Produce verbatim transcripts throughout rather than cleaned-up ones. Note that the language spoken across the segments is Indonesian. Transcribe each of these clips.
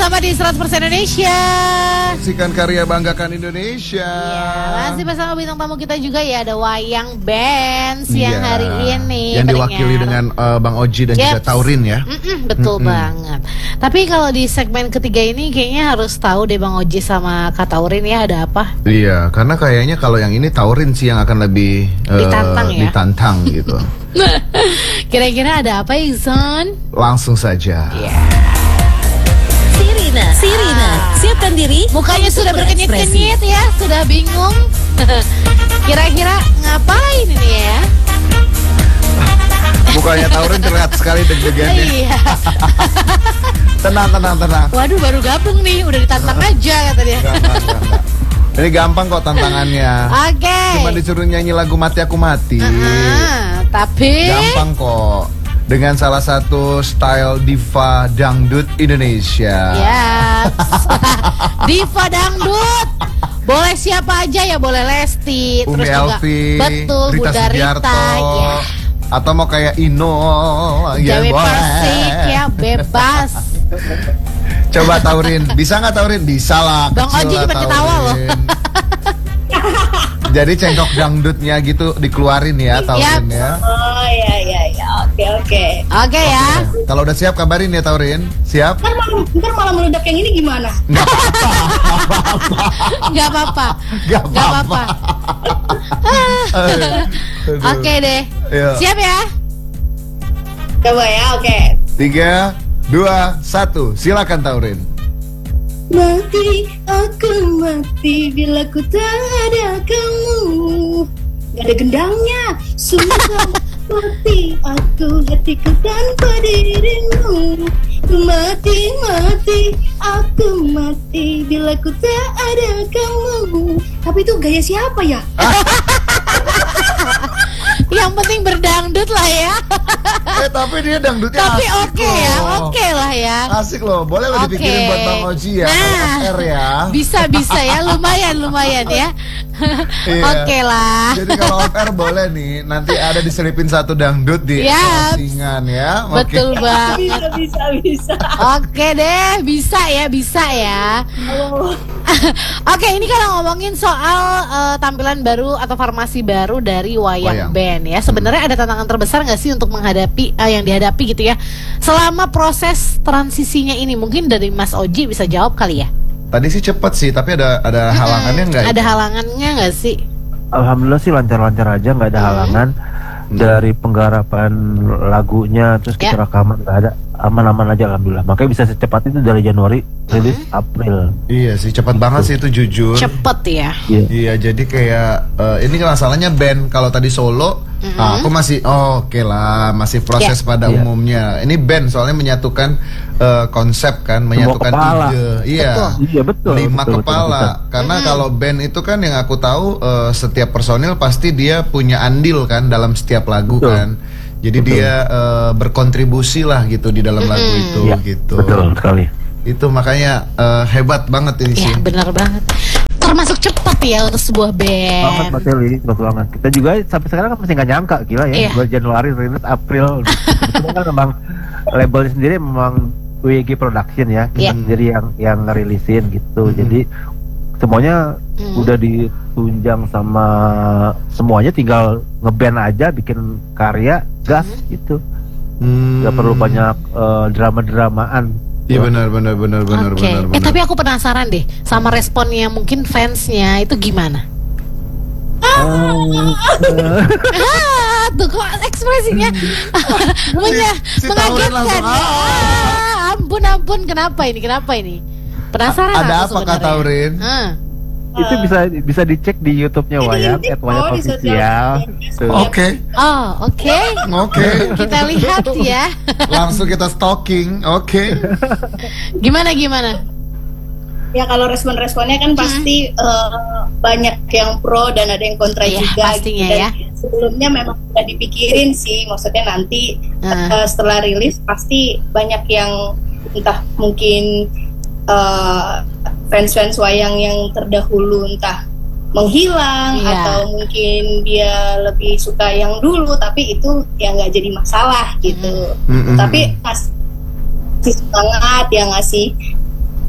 bersama di seratus persen Indonesia. Saksikan karya banggakan Indonesia. Ya, masih bersama bintang tamu kita juga ya, ada Wayang Band siang ya, hari ini. Yang diwakili dengan uh, Bang Oji dan Jeps. juga Taurin ya. Mm-mm, betul Mm-mm. banget. Tapi kalau di segmen ketiga ini kayaknya harus tahu deh Bang Oji sama Kak Taurin ya, ada apa? Iya, karena kayaknya kalau yang ini Taurin sih yang akan lebih uh, Ditantang ya? ditantang gitu. Kira-kira ada apa Iksan? Langsung saja. Iya. Sirina, Sirina, siapkan diri. Mukanya sudah berkenyit-kenyit ya, sudah bingung. Kira-kira ngapain ini ya? Mukanya Taurin terlihat sekali deg-degannya. Iya. Tenang, tenang, tenang. Waduh, baru gabung nih, udah ditantang aja kata dia. Enggak, enggak, enggak, enggak. Ini gampang kok tantangannya. Oke. Cuma disuruh nyanyi lagu Mati Aku Mati. Uh-uh, tapi Gampang kok. Dengan salah satu style diva dangdut Indonesia. ya, diva dangdut. Boleh siapa aja ya, boleh Lesti, Umi terus juga Elvi, betul Rita Bunda Sugiarto, Rita, ya. Atau mau kayak Ino, ya Jawa boleh. Persik ya, bebas. Coba Taurin, bisa nggak Taurin? Bisa lah. Bang kecil Oji lah, cuma ketawa loh. Taurin. Jadi cengkok dangdutnya gitu dikeluarin ya Taurin Yap. ya. Oh iya iya iya, oke oke. Oke ya. Oke. Kalau udah siap kabarin ya Taurin. Siap? Ntar malah, ntar malah meledak yang ini gimana? Nggak apa-apa. Nggak apa-apa. Nggak Nggak apa-apa. apa-apa. Aduh. Oke deh. Yuk. Siap ya? Coba ya, oke. Tiga, dua, satu. Silakan Taurin. Mati, aku mati bila ku tak ada kamu. Gak ada gendangnya, sumpah. Mati, aku hatiku tanpa dirimu. Mati, mati, aku mati bila ku tak ada kamu. Tapi itu gaya siapa ya? Yang penting berdangdut lah ya. Eh tapi dia dangdutnya Tapi asik oke ya, loh. oke lah ya. Asik loh, boleh lo Oke. dipikirin buat Bang Oji ya, Nah. F R ya. Bisa bisa ya, lumayan lumayan ya. Iya. Oke lah. Jadi kalau off air boleh nih, nanti ada diselipin satu dangdut di Yap. closingan ya. Oke. Betul banget. Bisa bisa bisa. Oke deh, bisa ya, bisa ya. Oh. Oke, ini kalau ngomongin soal eh, tampilan baru atau formasi baru dari Wayang, Wayang. Band ya. Sebenarnya ada tantangan terbesar nggak sih untuk menghadapi eh, yang dihadapi gitu ya selama proses transisinya ini? Mungkin dari Mas Oji bisa jawab kali ya. Tadi sih cepet sih, tapi ada ada halangannya nggak? Ada itu? halangannya nggak sih? Alhamdulillah sih lancar-lancar aja, nggak ada halangan. Dari penggarapan lagunya terus kita Ya. rekaman nggak ada, aman-aman aja alhamdulillah. Makanya bisa secepat itu dari Januari rilis April. Iya sih, cepet banget sih itu jujur. Cepet ya. Iya. Iya, jadi kayak eh, ini kan masalahnya band. Kalau tadi solo, ah, aku masih oh, oke lah, masih proses Ya. pada Iya. umumnya. Ini band soalnya menyatukan eh, konsep kan, menyatukan kepala. ide. Iya. Iya betul. Lima betul, kepala. betul, betul. Karena kalau band itu kan yang aku tahu eh, setiap personil pasti dia punya andil kan dalam setiap lagu Betul. kan. Jadi Betul. dia eh, berkontribusi lah gitu di dalam lagu itu Iya, gitu. betul sekali. Itu makanya eh, hebat banget ini sih. Ya benar banget. Termasuk cepet ya untuk sebuah Banget band. Mas Eli, betul banget. Kita juga sampai sekarang kan masih nggak nyangka, gila ya. Iya. Bulan Januari rilis April. Itu kan memang labelnya sendiri memang W G Production ya. Kita Iya. sendiri yang yang ngerilisin gitu. Mhm. Jadi semuanya Hmm. udah ditunjang sama semuanya, tinggal ngeband aja, bikin karya, gas gitu. Hmm. Gak perlu banyak eh, drama-dramaan. Iya benar benar benar benar Oke. benar. Eh benar. tapi aku penasaran deh sama responnya mungkin fansnya itu gimana? Ah, tuh kok ekspresinya Menya, Si- si Taurin mengagetkan. langsung, ah. Ah, ampun ampun, kenapa ini? Kenapa ini? Penasaran Ada aku apa, Kak sebenarnya. Taurin? Ah. Itu bisa bisa dicek di YouTube-nya Ini Wayang, di- at Wayang oh, di Official. sosial Tuh. Oke, Oh, oke. oke. Kita lihat ya. Langsung kita stalking. Oke. Gimana gimana? Ya kalau respon-responnya kan pasti eh, banyak yang pro dan ada yang kontra Iya, juga. pastinya Dan ya. sebelumnya memang sudah dipikirin sih, maksudnya nanti Ah. eh, setelah rilis pasti banyak yang entah mungkin eh, fans-fans wayang yang terdahulu entah menghilang Iya. atau mungkin dia lebih suka yang dulu, tapi itu ya nggak jadi masalah gitu. Mm-mm. Tapi ngasih semangat, ya ngasih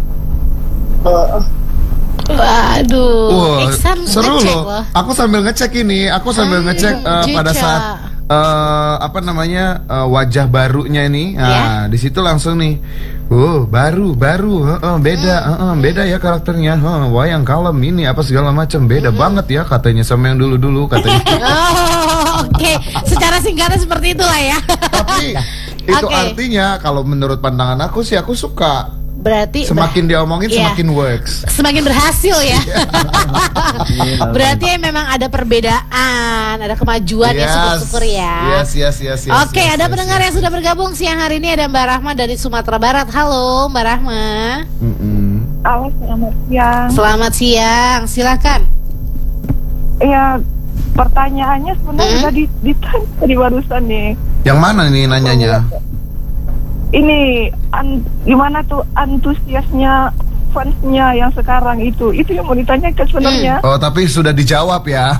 Oh, Waduh, Wah, Iksan seru ngecek loh. Aku sambil ngecek ini, aku sambil Hmm, ngecek eh, pada Cica. saat eh, apa namanya eh, wajah barunya ini. Nah, di situ langsung nih. Oh, baru, baru, heeh, beda, heeh, beda ya karakternya. Heeh, wayang kalem ini apa segala macam beda banget ya katanya sama yang dulu-dulu katanya. Oh, oke. Secara singkatnya seperti itulah ya. Tapi itu Oke. artinya kalau menurut pandangan aku sih aku suka. Berarti Semakin diomongin Iya. semakin works. semakin berhasil ya. Iya. Berarti memang ada perbedaan, ada kemajuan ya, syukur-syukur ya. Yes, yes, yes, yes. Oke, yes, ada yes, pendengar yes. yang sudah bergabung siang hari ini, ada Mbak Rahma dari Sumatera Barat. Halo, Mbak Rahma. Mm-mm. Halo, selamat siang. Selamat siang, silakan. Ya, pertanyaannya sebenarnya Hmm? udah di- ditanya tadi barusan nih. Yang mana nih nanyanya? Ini an- gimana tuh antusiasnya fansnya yang sekarang itu? Itu yang mau ditanyakan sebenarnya. Oh, tapi sudah dijawab ya.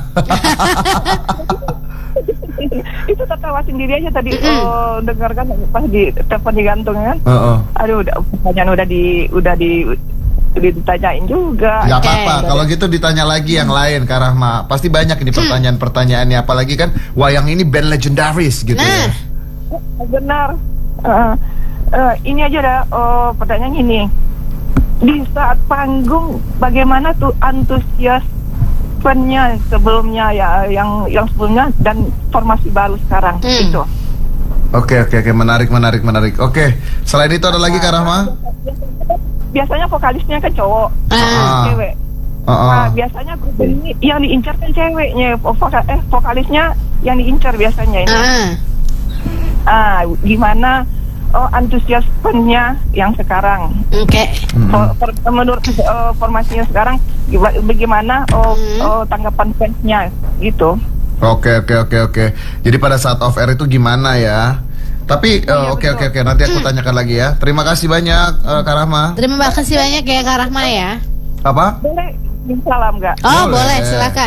Itu tertawa sendiri aja tadi. Oh, dengarkan pas di telepon digantung kan? Heeh. Aduh, udah pertanyaan udah di udah di udah ditanyain juga. Gak Oke. apa-apa, kalau gitu ditanya lagi yang lain Kak Rahma. Pasti banyak ini pertanyaan-pertanyaannya. Apalagi kan wayang ini band legendaris gitu Nah. ya. Benar. Eh, eh, ini aja dah oh, pertanyaan ini. Di saat panggung bagaimana tuh antusias fan-nya sebelumnya ya yang yang sebelumnya dan formasi baru sekarang Hmm. itu. Oke, oke, oke, menarik, menarik, menarik. Oke, selain itu ada lagi Kak Rahma? Biasanya vokalisnya kan cowok, Ah. cewek. Heeh. Nah, biasanya grup ini yang diincar kan ceweknya, voka- eh vokalisnya yang diincar biasanya ini. Ah. Ah, gimana oh, antusias fan-nya yang sekarang? Oke. Mm-mm. For- for- menurut eh, formasinya sekarang giba- bagaimana oh, Hmm. oh, tanggapan fansnya gitu. Oke, oke, oke, oke. Jadi pada saat off air itu gimana ya? Tapi eh, Iya, oke, betul. oke, oke. Nanti aku tanyakan lagi ya. Terima kasih banyak eh, Kak Rahma. Terima kasih banyak ya Kak Rahma ya. Apa? Boleh minta salam nggak? Oh, Boleh. boleh, silakan.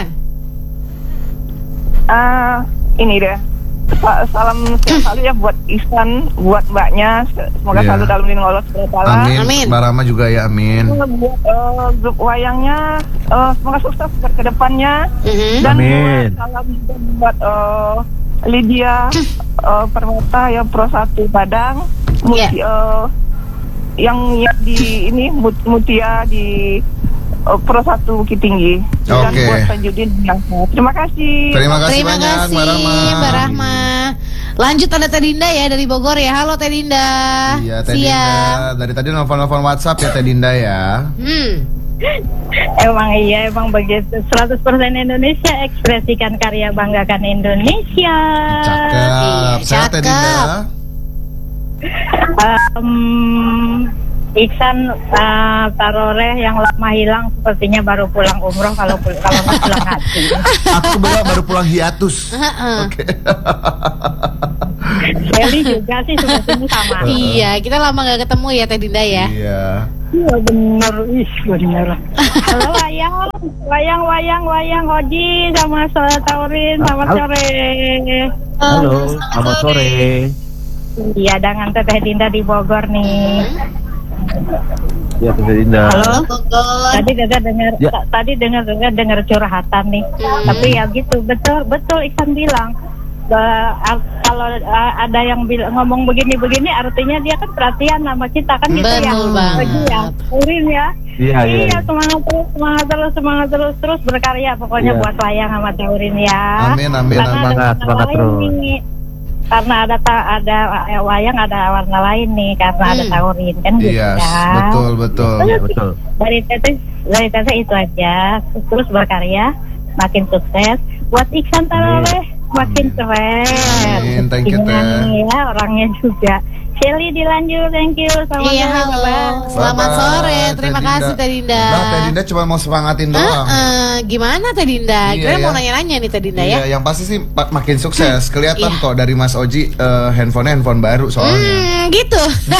Ah, ini deh. Sa- salam sehat selalu ya buat Ihsan, buat mbaknya. Se- Semoga Iya. selalu dalam lindungan Allah subhanahu wa taala. Amin. Amin. Mbak Rahma juga ya, amin. Buat eh, grup wayangnya, eh, semoga sukses ke ke depannya. Mhm. Dan Amin. buat salam juga buat eh, Lydia eh, Permata yang Pro satu Padang, Muti, eh, yang yang di ini Mut- Mutia di eh, Pro satu Bukit Tinggi. Dan Oke. buat Tanjudin yang terima kasih. Terima kasih Terima banyak kasih Mbak Rahma. Mbak Rahma. Lanjut ada Teh Dinda ya dari Bogor ya. Halo Teh Dinda. Iya, Teh Siang. Dinda. Dari tadi nelfon-nelfon WhatsApp ya Teh Dinda ya. Hmm. Emang iya, emang begitu. seratus persen Indonesia, ekspresikan karya, banggakan Indonesia. Cakep. Iya, Sehat Teh cakep. Dinda. Um, Iksan uh, Taroreh yang lama hilang sepertinya baru pulang umroh kalau pul- kalau nggak pulang haji. Aku kebetulan baru pulang hiatus. Heeh. Oke. Sally juga sih sepertinya sama. Iya, kita lama gak ketemu ya Teh Dinda ya. Iya. Iya bener, ih bener. Halo wayang, wayang, wayang, wayang, Hoji sama Soal Taurin, selamat Halo. sore. Halo, selamat sore. Iya, dengan Teteh Dinda di Bogor nih. Ya, Teh Dinda. Halo. Bogor. Tadi dengar dengar Ya. ta- tadi dengar dengar dengar curhatan nih. Hmm. Tapi ya gitu, betul betul Iksan bilang. Ba- a- kalau a- ada yang bil- ngomong begini-begini artinya dia kan perhatian sama kita kan gitu ya. Betul banget. Lagi ya. Urin ya. Iya, iya, iya. semangat terus, semangat terus, semangat terus, terus berkarya pokoknya Iya. buat wayang sama Taurin ya. Amin, amin, Karena amin. ada Semangat, warna semangat lain terus. nih. Karena ada ta- ada eh, wayang ada warna lain nih karena ada Hmm. Taurin kan gitu Iya, ya. betul, betul. Iya, betul. Dari teteh dari teteh itu aja, terus berkarya makin sukses buat Iksan Taroleh makin keren. Amin, thank you, Pastinya Teh. nih ya orangnya juga. Shelly dilanjut, thank you. Selamat Iya, sore, halo. Bye-bye. Selamat Bye-bye, sore. Teh Terima Dinda. kasih Teh Dinda. Nah, Teh Dinda cuma mau semangatin doang. Heeh, gimana Teh Dinda? Iya, Kira mau ya. nanya-nanya nih Teh Dinda Iya, ya. yang pasti sih mak- makin sukses. Kelihatan Iya. kok dari Mas Oji eh, handphonenya handphone baru soalnya. Hmm, gitu.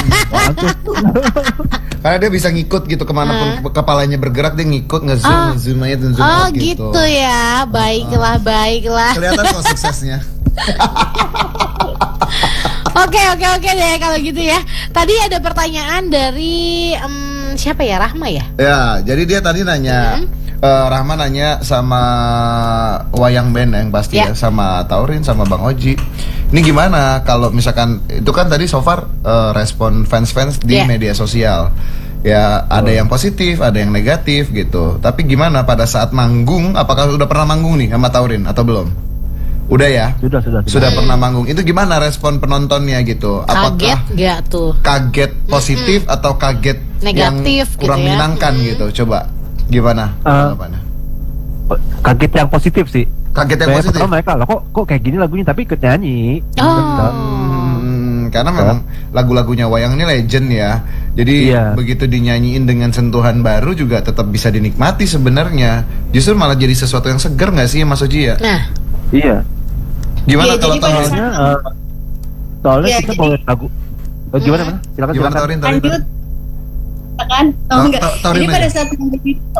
Karena dia bisa ngikut gitu kemanapun kepalanya bergerak dia ngikut ngezoom, Ah. ngezoom aja dan zoom Oh, out gitu. gitu ya. Baiklah, baiklah. Kelihatan kok suksesnya. Oke oke oke deh kalau gitu ya. Tadi ada pertanyaan dari em, siapa ya, Rahma ya? Ya, jadi dia tadi nanya, eh, Rahma nanya sama wayang band yang pasti Ya. ya, sama Taurin, sama Bang Oji. Ini gimana kalau misalkan itu kan tadi so far eh, respon fans-fans di Ya. media sosial. Ya ada yang positif, ada yang negatif gitu. Tapi gimana pada saat manggung? Apakah udah pernah manggung nih sama Taurin atau belum? Udah ya? Sudah, sudah, Sudah pernah manggung. Itu gimana respon penontonnya gitu? Kaget Apakah nggak tuh? kaget positif atau kaget Negatif yang kurang gitu ya. menyenangkan Mm. gitu? Coba gimana Eh, tanggapannya? Kaget yang positif sih. Kaget yang Kayak positif. pertama mereka lah kok kok kayak gini lagunya tapi ikut nyanyi. Oh. Hmm, karena memang lagu-lagunya wayang ini legend ya. Jadi Iya. begitu dinyanyiin dengan sentuhan baru juga tetap bisa dinikmati sebenarnya. Justru malah jadi sesuatu yang segar nggak sih Mas Oji ya? Nah, Iya. Gimana Iya, kalau jadi pada Taurin? Soalnya eh, soalnya Iya, kita jadi- bawain lagu. Oh, gimana mana? Silakan Gimana silakan. Taurin? Taurin? Lanjut. Kan? Oh, Ta- enggak. ta- Taurin Jadi aja. pada saat manggung itu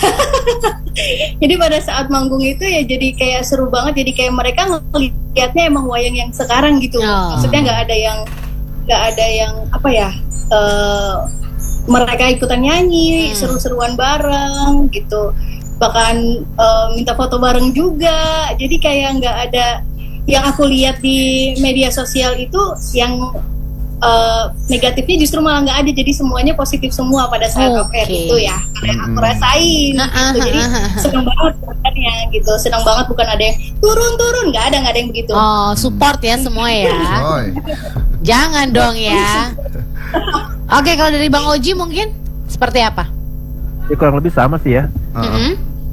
Jadi pada saat manggung itu ya jadi kayak seru banget. Jadi kayak mereka ngelihatnya emang wayang yang sekarang gitu. Oh. Maksudnya nggak ada yang nggak ada yang apa ya? eh, mereka ikutan nyanyi, Hmm. seru-seruan bareng gitu. Bahkan eh, minta foto bareng juga. Jadi kayak nggak ada yang aku lihat di media sosial itu yang eh, negatifnya justru malah nggak ada. Jadi semuanya positif semua pada saat Oke. off air itu ya. Karena aku Mm-mm. rasain Ah, ah, gitu. Jadi ah, ah, ah. seneng banget sebenarnya gitu. Seneng banget, bukan ada yang turun-turun, nggak ada nggak ada yang begitu. oh support ya semua ya. Oi. Jangan dong ya. Oke, kalau dari Bang Oji mungkin seperti apa? Ya kurang lebih sama sih ya. Heeh. Mm-mm.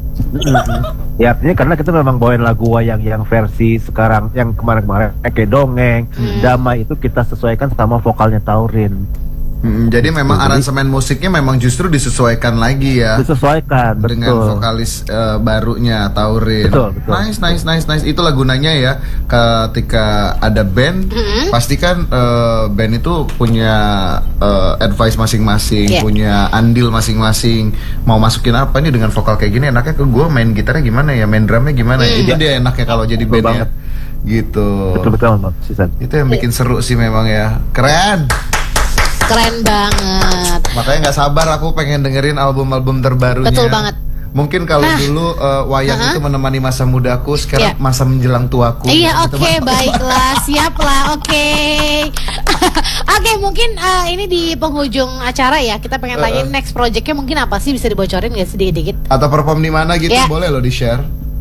Ya artinya karena kita memang bawain lagu wayang yang versi sekarang yang kemarin-kemarin eh, kayak dongeng, Hmm. damai itu kita sesuaikan sama vokalnya Taurin. Mm, jadi memang Jadi- aransemen musiknya memang justru disesuaikan lagi ya. Disesuaikan, Dengan betul. vokalis eh, barunya Taurin. Betul, betul. Nice, nice, nice, nice. Itulah gunanya ya. Ketika ada band, Mm-mm. pasti kan eh, band itu punya eh, advice masing-masing, Yeah. punya andil masing-masing. Mau masukin apa nih dengan vokal kayak gini? Enaknya ke gue main gitarnya gimana ya, main drumnya gimana ya? Mm. Itu dia enaknya kalau jadi Betul bandnya. banget. Gitu. Betul betul Bang Sisan. Itu yang bikin seru sih memang ya. Keren. Keren banget. Makanya nggak sabar aku pengen dengerin album-album terbarunya. Betul banget. Mungkin kalau Nah. dulu eh, wayang Uh-huh. itu menemani masa mudaku, sekarang Iya. masa menjelang tuaku. Iya, Gitu, oke, Mas. baiklah, siap lah, oke. Oke, mungkin eh, ini di penghujung acara ya, kita pengen tanyain Uh-uh. next projectnya mungkin apa sih, bisa dibocorin nggak sedikit-dikit? Atau perform di mana gitu Iya. boleh loh di share.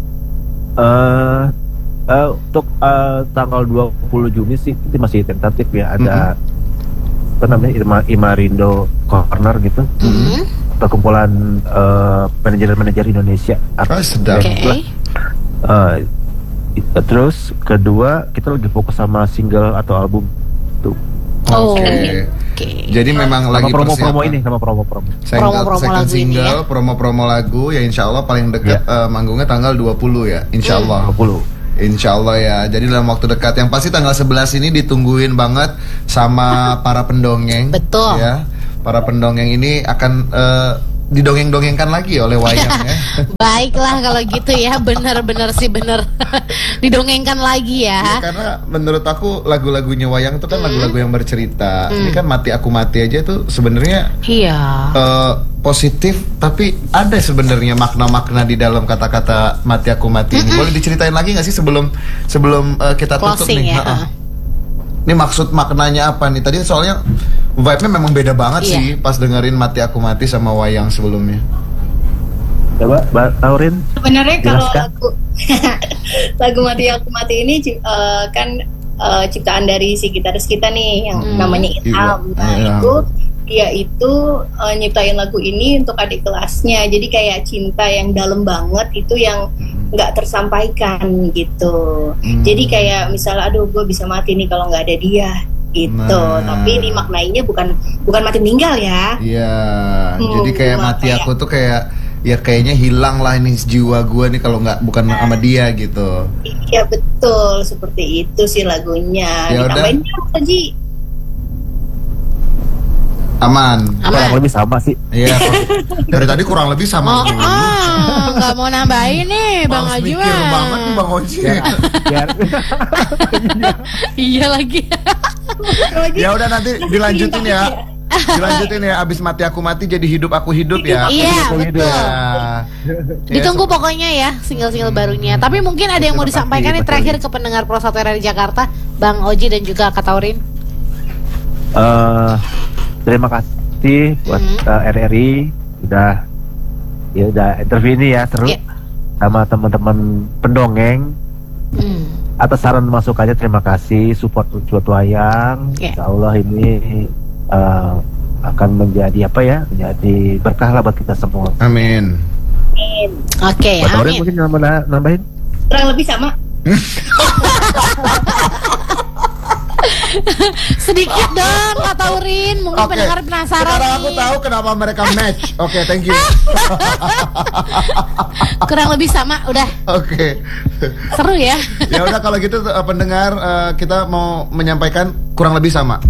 Eh eh, untuk eh, tanggal dua puluh Juni sih itu masih tentatif ya, ada apa namanya Ima, Imarindo Corner gitu. Hmm. Perkumpulan eh, manajer-manajer Indonesia. Oh, sedap. Oke. Eh, it- terus kedua kita lagi fokus sama single atau album tuh. Oh, Oke. oke. Jadi memang Sama lagi promo-promo persiapan. ini, sama promo-promo. Single- Promo-promo second lagu ini single, ya. promo-promo lagu ya insya Allah paling dekat eh, manggungnya tanggal dua puluh ya, insya Hmm. Allah. dua puluh. Insya Allah ya. Jadi dalam waktu dekat yang pasti tanggal sebelas ini ditungguin banget sama para pendongeng. Betul. Ya, para pendongeng ini akan eh, didongeng-dongengkan lagi oleh wayang ya. Baiklah kalau gitu ya, bener-bener sih bener. Didongengkan lagi Ya, ya. karena menurut aku lagu-lagunya wayang itu kan lagu-lagu yang bercerita. Hmm. Ini kan Mati Aku Mati aja tuh sebenarnya Iya. eh, positif, tapi ada sebenarnya makna-makna di dalam kata-kata Mati Aku Mati ini. Boleh diceritain lagi nggak sih sebelum sebelum eh, kita tutup Closing nih? ya. Ha-ha. Ini maksud maknanya apa nih? Tadi soalnya vibe-nya memang beda banget Iya. sih pas dengerin Mati Aku Mati sama wayang sebelumnya. Coba Mbak Taurin. Sebenarnya kalau Jelaskan. lagu lagu Mati Aku Mati ini ci- eh, kan eh, ciptaan dari si gitaris kita nih yang Hmm. namanya Ilham. Iya. Nah, Iya. itu dia itu eh, nyiptain lagu ini untuk adik kelasnya. Jadi kayak cinta yang dalam banget itu yang nggak tersampaikan gitu. Hmm. Jadi kayak misalnya aduh gue bisa mati nih kalau nggak ada dia gitu. Nah. Tapi dimaknainya bukan bukan mati meninggal ya. Iya, Hmm, jadi kayak cuma mati kayak- aku tuh kayak ya kayaknya hilang lah ini jiwa gue nih kalau nggak bukan sama dia gitu. Iya betul, seperti itu sih lagunya. Ya udah. Ditambahin apa Ji? Aman. Kurang lebih sama sih. Iya. Dari tadi kurang lebih Oh, sama. dulu. oh, nggak mau nambahin nih, Bang Males Oji mikir mah. banget nih Bang Oji. Biar Iya lagi. Ya udah nanti dilanjutin ya. Dilanjutin ya, abis mati aku mati jadi hidup aku hidup ya. Iya, Aku betul. Ya. Ditunggu pokoknya ya single-single barunya. Tapi mungkin ada yang mau Terima kasih, disampaikan nih Mas terakhir ke pendengar Pro satu R R di Jakarta, Bang Oji dan juga Kak Taurin. eh terima kasih buat Hmm. eh, R R I udah ya udah interview ini ya seru Iya. sama teman-teman pendongeng. Hmm. Atas saran masukannya terima kasih, support buat wayang. Iya. Insya Allah ini eh, akan menjadi apa ya? Menjadi berkah lah buat kita semua. Amin. Oke, Buat Taurin amin. mungkin nambah nambahin. Kurang lebih sama. Sedikit dong Kak Taurin, mungkin Oke. pendengar penasaran Sekarang aku nih. tahu kenapa mereka match. Oke, thank you. Kurang lebih sama, udah Oke. seru ya. Ya udah kalau gitu eh, pendengar eh, kita mau menyampaikan kurang lebih sama.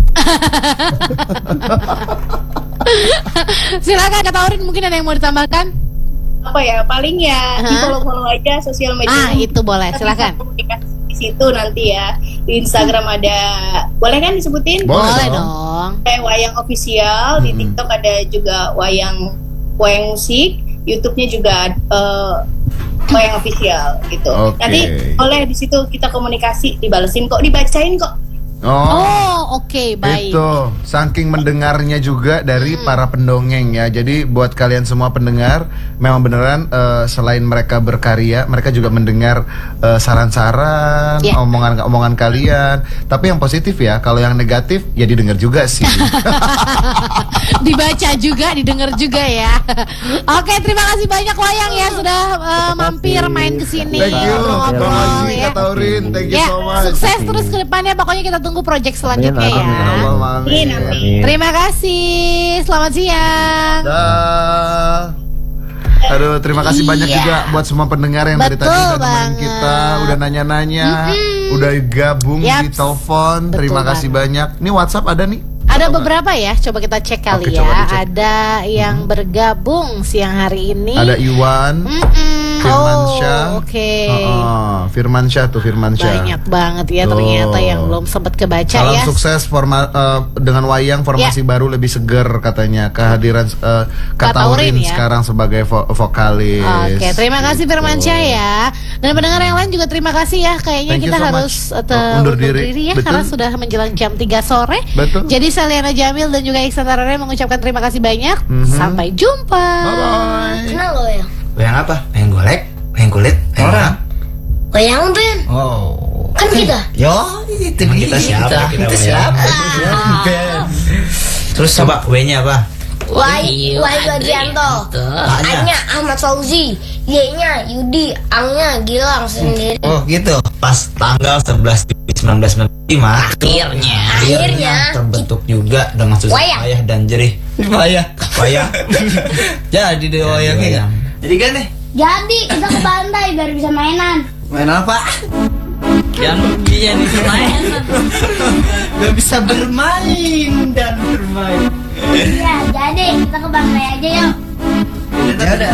Silakan Kak Taurin, mungkin ada yang mau ditambahkan? Apa ya? Paling ya Aha. di follow-follow aja sosial media. Ah, itu boleh, Kita silakan. bisa komunikasi di situ nanti ya. Di Instagram ada, boleh kan disebutin? Boleh Boleh dong. dong. Kayak Wayang Official, di Mm-mm. TikTok ada juga Wayang Wayang Musik, YouTube-nya juga eh, Wayang Official gitu. Oke. Nanti boleh di situ kita komunikasi, dibalesin kok, dibacain kok. Oh. Oh, oke, baik. Itu saking mendengarnya juga dari para pendongeng ya. Jadi buat kalian semua pendengar, memang beneran eh, selain mereka berkarya, mereka juga mendengar eh, saran-saran, Yeah. omongan-omongan kalian. Tapi yang positif ya, kalau yang negatif ya didengar juga sih. Dibaca juga, didengar juga ya. Oke, terima kasih banyak Wayang ya sudah uh, mampir main ke sini. Thank you, Bang ngobrol-ngobrol Oji, ya. Kak Taurin, thank you Ya, so much. sukses terus ke depannya. Pokoknya kita tunggu project selanjutnya Amin, ya. amin, Allahumma amin. Amin, amin. Amin. Terima kasih. Selamat siang. Dah. Aduh, terima kasih banyak Iya. juga buat semua pendengar yang dari Betul tadi udah nemenin banget. kita, udah nanya-nanya, Mm-mm. udah gabung di Yaps. telepon. Betul Terima kasih banyak. Ini WhatsApp ada nih? Ada Atau beberapa ya, coba kita cek kali Oke, ya. coba dicek. Ada yang bergabung siang hari ini. nggak? Ada Iwan, Mm-mm. Firmansyah. Oh, oke. Heeh, Firmansyah tuh Firmansyah. Banyak banget ya Tuh. ternyata yang belum sempat kebaca Salam ya. sukses forma, eh, dengan wayang formasi baru lebih seger katanya. Kehadiran eh, Kak Kak Taurin Taurin ya. sekarang sebagai vo- vokalis. Oke, terima kasih Gitu. Firmansyah ya. Dan pendengar yang lain juga terima kasih ya. Kayaknya Thank you kita so harus much. uh, te- Oh, undur diri. ya Betul. karena sudah menjelang jam tiga sore. Betul. Jadi Saliana Jamil dan juga Iksan Tarare mengucapkan terima kasih banyak. Mhm. Sampai jumpa. Bye bye. Kenal lo ya? Wayang apa? Wayang golek? Wayang kulit? Wayang orang? Wayang Ben, Oh. kan kita. Yo, itu kita siapa? Kita, siapa? Terus coba W-nya apa? Y, Y Bagianto, A-nya Ahmad Fauzi, Y-nya Yudi, A-nya Gilang sendiri. Oh gitu. Pas tanggal sebelas Juli seribu sembilan ratus sembilan puluh lima akhirnya Akhirnya, terbentuk juga dengan susah Wayang. payah dan jerih. Wayang. Wayang. Jadi deh wayangnya kan. Jadi kan deh. Jadi kita ke pantai biar bisa mainan. Main apa? Yang iya nih main. Gak bisa bermain dan bermain. Iya, jadi kita ke pantai aja yuk. Ya udah.